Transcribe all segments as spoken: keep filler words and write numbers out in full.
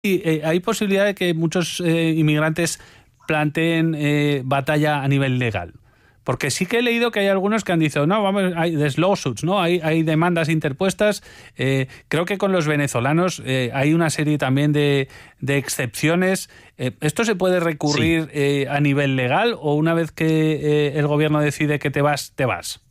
eh, hay posibilidad de que muchos eh, inmigrantes planteen eh, batalla a nivel legal. Porque sí que he leído que hay algunos que han dicho, no, vamos, hay there's lawsuits, ¿no? Hay, hay demandas interpuestas. Eh, creo que con los venezolanos eh, hay una serie también de, de excepciones. Eh, ¿Esto se puede recurrir sí. eh, a nivel legal o una vez que eh, el gobierno decide que te vas, te vas?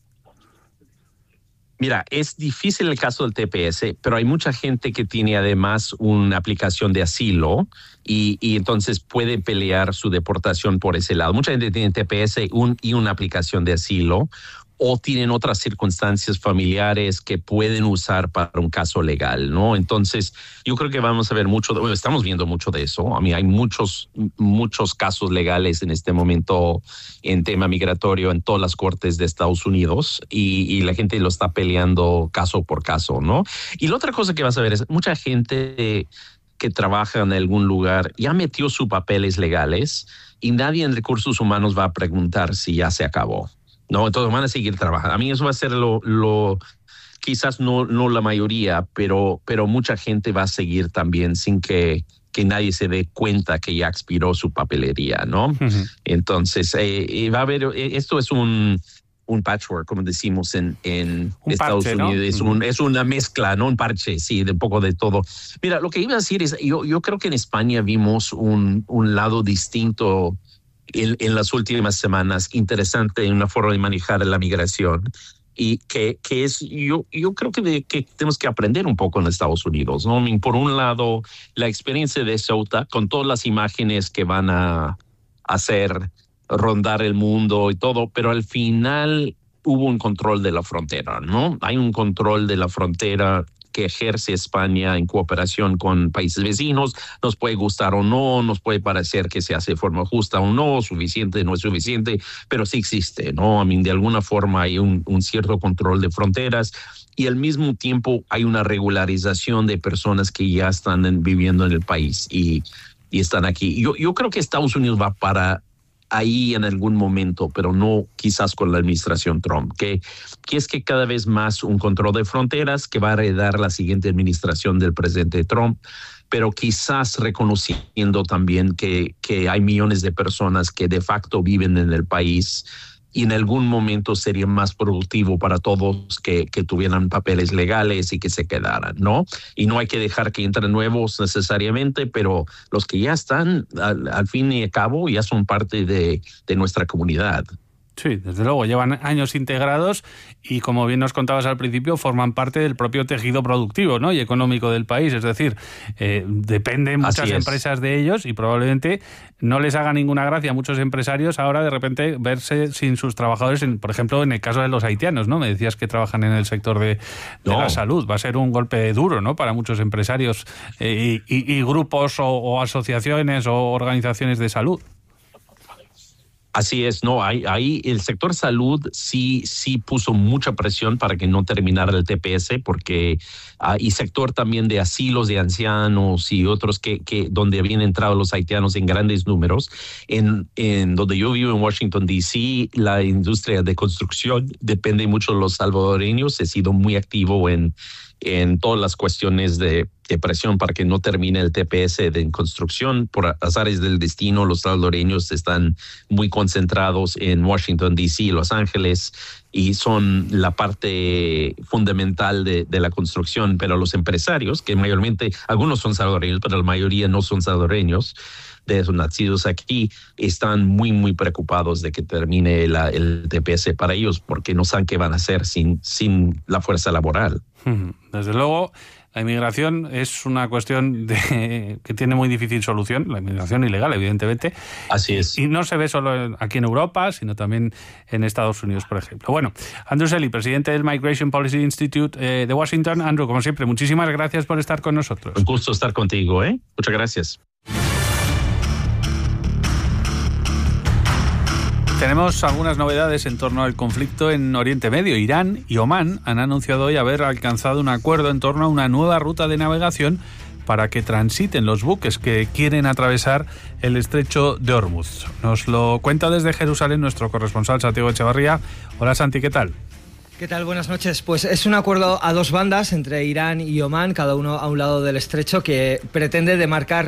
Mira, es difícil el caso del T P S, pero hay mucha gente que tiene además una aplicación de asilo y, y entonces puede pelear su deportación por ese lado. Mucha gente tiene T P S un, y una aplicación de asilo o tienen otras circunstancias familiares que pueden usar para un caso legal, ¿no? Entonces, yo creo que vamos a ver mucho, de, bueno, estamos viendo mucho de eso. A mí hay muchos, muchos casos legales en este momento en tema migratorio en todas las cortes de Estados Unidos y, y la gente lo está peleando caso por caso, ¿no? Y la otra cosa que vas a ver es mucha gente que trabaja en algún lugar ya metió sus papeles legales y nadie en recursos humanos va a preguntar si ya se acabó. No, entonces van a seguir trabajando. A mí eso va a ser lo, lo quizás no, no la mayoría, pero, pero mucha gente va a seguir también sin que, que nadie se dé cuenta que ya expiró su papelería, ¿no? Uh-huh. Entonces, eh, va a haber, esto es un, un patchwork, como decimos en, en Estados parche, Unidos. ¿No? Es, un, es una mezcla, ¿no? Un parche, sí, de un poco de todo. Mira, lo que iba a decir es, yo, yo creo que en España vimos un, un lado distinto En, en las últimas semanas, interesante en una forma de manejar la migración y que, que es, yo, yo creo que, de, que tenemos que aprender un poco en Estados Unidos, ¿no? Por un lado, la experiencia de Ceuta, con todas las imágenes que van a hacer rondar el mundo y todo, pero al final hubo un control de la frontera, ¿no? Hay un control de la frontera que ejerce España en cooperación con países vecinos. Nos puede gustar o no, nos puede parecer que se hace de forma justa o no, suficiente, no es suficiente, pero sí existe, ¿no? I mean, de alguna forma hay un, un cierto control de fronteras y al mismo tiempo hay una regularización de personas que ya están en, viviendo en el país y, y están aquí. Yo, yo creo que Estados Unidos va para ahí en algún momento, pero no quizás con la administración Trump, que, que es que cada vez más un control de fronteras que va a heredar la siguiente administración del presidente Trump, pero quizás reconociendo también que, que hay millones de personas que de facto viven en el país y en algún momento sería más productivo para todos que, que tuvieran papeles legales y que se quedaran, ¿no? Y no hay que dejar que entren nuevos necesariamente, pero los que ya están, al, al fin y al cabo, ya son parte de, de nuestra comunidad. Sí, desde luego, llevan años integrados y, como bien nos contabas al principio, forman parte del propio tejido productivo, ¿no? Y económico del país. Es decir, eh, dependen muchas empresas de ellos y probablemente no les haga ninguna gracia a muchos empresarios ahora de repente verse sin sus trabajadores, en, por ejemplo, en el caso de los haitianos, ¿no? Me decías que trabajan en el sector de, de no. la salud. Va a ser un golpe duro, ¿no? Para muchos empresarios eh, y, y, y grupos o, o asociaciones o organizaciones de salud. Así es, no, ahí, ahí el sector salud sí, sí puso mucha presión para que no terminara el T P S, porque uh, y sector también de asilos de ancianos y otros que, que donde habían entrado los haitianos en grandes números. En, en donde yo vivo en Washington, D C, la industria de construcción depende mucho de los salvadoreños. He sido muy activo en, en todas las cuestiones de de presión para que no termine el T P S de construcción. Por azares del destino, los salvadoreños están muy concentrados en Washington, D C, Los Ángeles, y son la parte fundamental de, de la construcción, pero los empresarios, que mayormente, algunos son salvadoreños, pero la mayoría no son salvadoreños, de esos nacidos aquí, están muy, muy preocupados de que termine la, el T P S para ellos, porque no saben qué van a hacer sin, sin la fuerza laboral. Desde luego, la inmigración es una cuestión de, que tiene muy difícil solución, la inmigración ilegal, evidentemente. Así es. Y no se ve solo aquí en Europa, sino también en Estados Unidos, por ejemplo. Bueno, Andrew Szeli, presidente del Migration Policy Institute eh, de Washington. Andrew, como siempre, muchísimas gracias por estar con nosotros. Un gusto estar contigo, ¿eh? Muchas gracias. Tenemos algunas novedades en torno al conflicto en Oriente Medio. Irán y Omán han anunciado hoy haber alcanzado un acuerdo en torno a una nueva ruta de navegación para que transiten los buques que quieren atravesar el estrecho de Hormuz. Nos lo cuenta desde Jerusalén nuestro corresponsal Santiago Echevarría. Hola Santi, ¿qué tal? ¿Qué tal? Buenas noches. Pues es un acuerdo a dos bandas entre Irán y Omán, cada uno a un lado del estrecho, que pretende demarcar